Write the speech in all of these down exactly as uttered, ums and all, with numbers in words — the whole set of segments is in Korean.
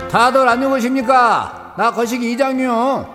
다들 안녕하십니까? 나 거시기 이장요.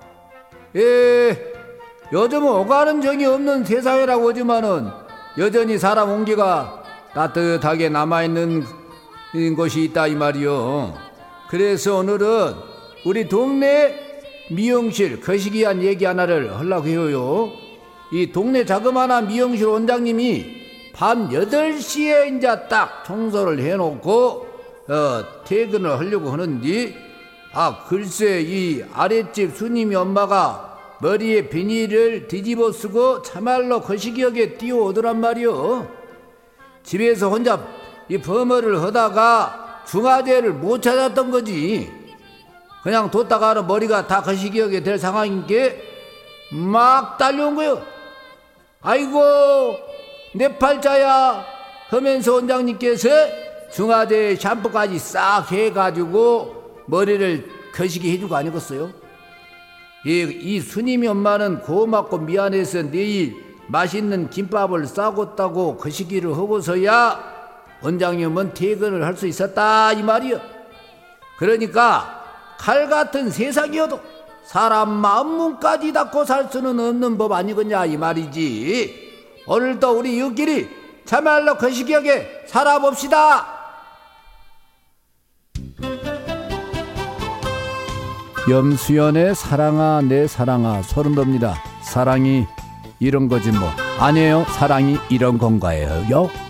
예, 요즘은 오가는 정이 없는 세상이라고 하지만은 여전히 사람 온기가 따뜻하게 남아있는 곳이 있다 이 말이요. 그래서 오늘은 우리 동네 미용실 거시기한 얘기 하나를 하려고 해요. 이 동네 자그마한 미용실 원장님이 밤 여덟 시에 이제 딱 청소를 해놓고 어, 퇴근을 하려고 하는데, 아 글쎄 이 아랫집 수님이 엄마가 머리에 비닐을 뒤집어 쓰고 참말로 거시기하게 뛰어오더란 말이요. 집에서 혼자 이 버머를 하다가 중화제를 못 찾았던 거지. 그냥 뒀다가는 머리가 다 거시기하게 될 상황인 게 막 달려온 거요. 아이고 내 팔자야 하면서 원장님께서 중화제 샴푸까지 싹 해가지고 머리를 거시기 해주고 아니겠어요? 이, 이 스님이 엄마는 고맙고 미안해서 내일 맛있는 김밥을 싸겠다고 거시기를 하고서야 원장님은 퇴근을 할 수 있었다 이 말이요. 그러니까 칼 같은 세상이어도 사람 마음문까지 닫고 살 수는 없는 법 아니겠냐 이 말이지. 오늘도 우리 이웃끼리 참말로 거시기하게 살아봅시다. 염수연의 사랑아 내 사랑아 소름 돋습니다. 사랑이 이런 거지 뭐. 아니에요, 사랑이 이런 건가요?